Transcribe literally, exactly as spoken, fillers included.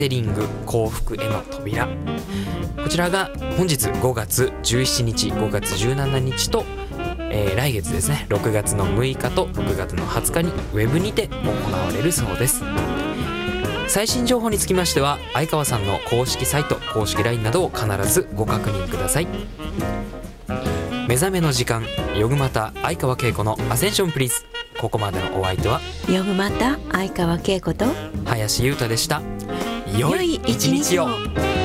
テリング幸福への扉、こちらが本日ごがつじゅうしちにち、ごがつじゅうしちにちと、えー、来月ですねろくがつのむいかとろくがつのはつかにウェブにて行われるそうです。最新情報につきましては相川さんの公式サイト、公式 ライン などを必ずご確認ください。目覚めの時間、ヨグマタ相川恵子のアセンションプリーズ。ここまでのお相手はヨグマタ相川恵子と林優太でした。良い一日を。